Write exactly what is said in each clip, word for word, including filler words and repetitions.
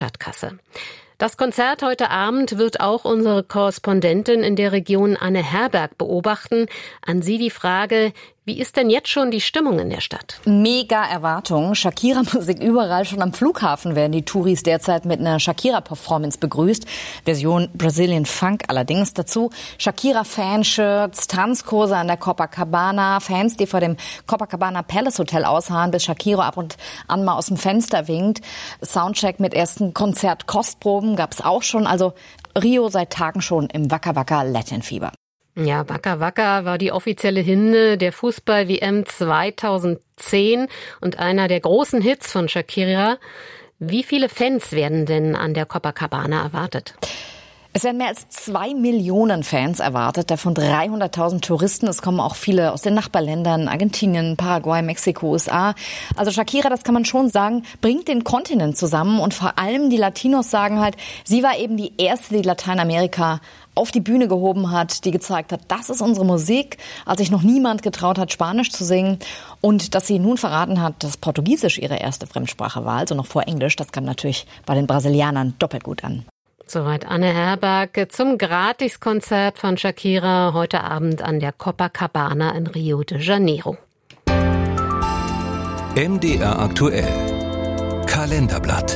Stadtkasse. Das Konzert heute Abend wird auch unsere Korrespondentin in der Region Anne Herberg beobachten. An sie die Frage, wie ist denn jetzt schon die Stimmung in der Stadt? Mega Erwartungen. Shakira-Musik überall. Schon am Flughafen werden die Touris derzeit mit einer Shakira-Performance begrüßt. Version Brazilian Funk allerdings. Dazu Shakira-Fanshirts, Tanzkurse an der Copacabana, Fans, die vor dem Copacabana Palace Hotel ausharren, bis Shakira ab und an mal aus dem Fenster winkt. Soundcheck mit ersten Konzertkostproben gab es auch schon. Also Rio seit Tagen schon im Waka Waka Latin-Fieber. Ja, Waka Waka war die offizielle Hymne der Fußball-W M zweitausendzehn und einer der großen Hits von Shakira. Wie viele Fans werden denn an der Copacabana erwartet? Es werden mehr als zwei Millionen Fans erwartet, davon dreihunderttausend Touristen. Es kommen auch viele aus den Nachbarländern, Argentinien, Paraguay, Mexiko, U S A. Also Shakira, das kann man schon sagen, bringt den Kontinent zusammen. Und vor allem die Latinos sagen halt, sie war eben die erste, die Lateinamerika auf die Bühne gehoben hat, die gezeigt hat, das ist unsere Musik, als sich noch niemand getraut hat, Spanisch zu singen. Und dass sie nun verraten hat, dass Portugiesisch ihre erste Fremdsprache war, also noch vor Englisch, das kam natürlich bei den Brasilianern doppelt gut an. Soweit Anne Herberg zum Gratiskonzert von Shakira heute Abend an der Copacabana in Rio de Janeiro. M D R aktuell. Kalenderblatt.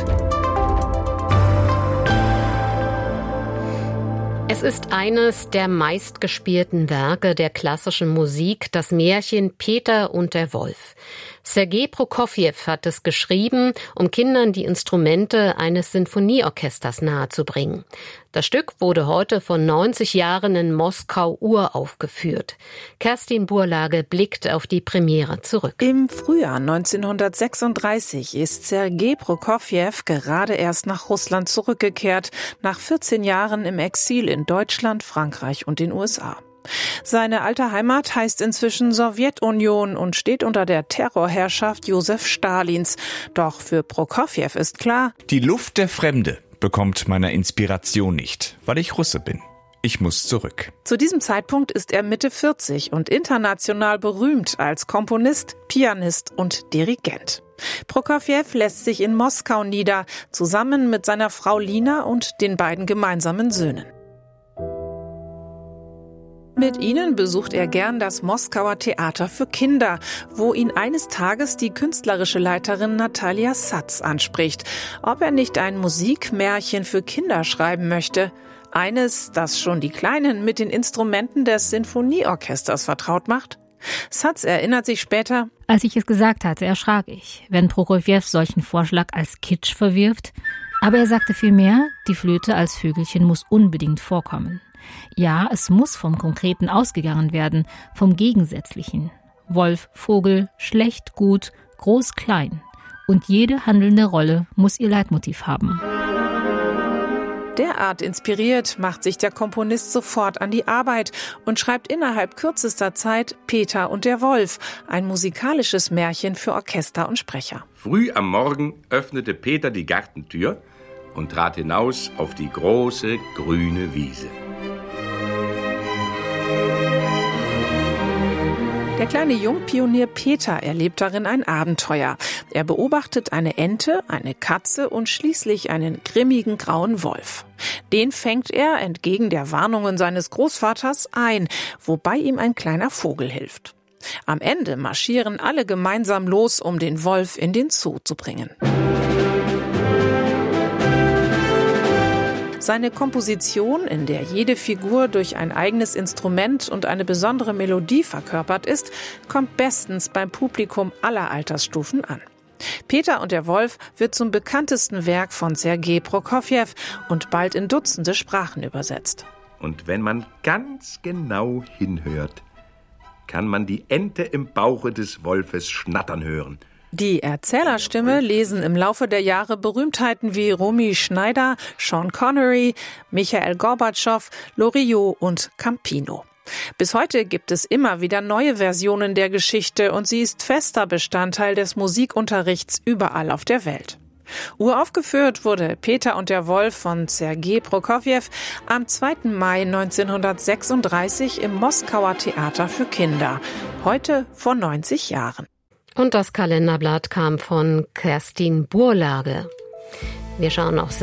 Es ist eines der meistgespielten Werke der klassischen Musik, das Märchen Peter und der Wolf. Sergei Prokofjew hat es geschrieben, um Kindern die Instrumente eines Sinfonieorchesters nahezubringen. Das Stück wurde heute vor neunzig Jahren in Moskau uraufgeführt. Kerstin Burlage blickt auf die Premiere zurück. Im Frühjahr neunzehnhundertsechsunddreißig ist Sergei Prokofjew gerade erst nach Russland zurückgekehrt, nach vierzehn Jahren im Exil in Deutschland, Frankreich und den U S A. Seine alte Heimat heißt inzwischen Sowjetunion und steht unter der Terrorherrschaft Josef Stalins. Doch für Prokofjew ist klar: Die Luft der Fremde bekommt meiner Inspiration nicht, weil ich Russe bin. Ich muss zurück. Zu diesem Zeitpunkt ist er Mitte vierzig und international berühmt als Komponist, Pianist und Dirigent. Prokofjew lässt sich in Moskau nieder, zusammen mit seiner Frau Lina und den beiden gemeinsamen Söhnen. Mit ihnen besucht er gern das Moskauer Theater für Kinder, wo ihn eines Tages die künstlerische Leiterin Natalia Satz anspricht, ob er nicht ein Musikmärchen für Kinder schreiben möchte. Eines, das schon die Kleinen mit den Instrumenten des Sinfonieorchesters vertraut macht. Satz erinnert sich später: Als ich es gesagt hatte, erschrak ich, wenn Prokofjew solchen Vorschlag als Kitsch verwirft. Aber er sagte vielmehr, die Flöte als Vögelchen muss unbedingt vorkommen. Ja, es muss vom Konkreten ausgegangen werden, vom Gegensätzlichen. Wolf, Vogel, schlecht, gut, groß, klein. Und jede handelnde Rolle muss ihr Leitmotiv haben. Derart inspiriert macht sich der Komponist sofort an die Arbeit und schreibt innerhalb kürzester Zeit Peter und der Wolf, ein musikalisches Märchen für Orchester und Sprecher. Früh am Morgen öffnete Peter die Gartentür und trat hinaus auf die große grüne Wiese. Der kleine Jungpionier Peter erlebt darin ein Abenteuer. Er beobachtet eine Ente, eine Katze und schließlich einen grimmigen grauen Wolf. Den fängt er, entgegen der Warnungen seines Großvaters, ein, wobei ihm ein kleiner Vogel hilft. Am Ende marschieren alle gemeinsam los, um den Wolf in den Zoo zu bringen. Seine Komposition, in der jede Figur durch ein eigenes Instrument und eine besondere Melodie verkörpert ist, kommt bestens beim Publikum aller Altersstufen an. Peter und der Wolf wird zum bekanntesten Werk von Sergei Prokofjew und bald in Dutzende Sprachen übersetzt. Und wenn man ganz genau hinhört, kann man die Ente im Bauche des Wolfes schnattern hören. Die Erzählerstimme lesen im Laufe der Jahre Berühmtheiten wie Romy Schneider, Sean Connery, Michael Gorbatschow, Loriot und Campino. Bis heute gibt es immer wieder neue Versionen der Geschichte und sie ist fester Bestandteil des Musikunterrichts überall auf der Welt. Uraufgeführt wurde Peter und der Wolf von Sergei Prokofjew am zweiten Mai neunzehnhundertsechsunddreißig im Moskauer Theater für Kinder, heute vor neunzig Jahren. Und das Kalenderblatt kam von Kerstin Burlage. Wir schauen auf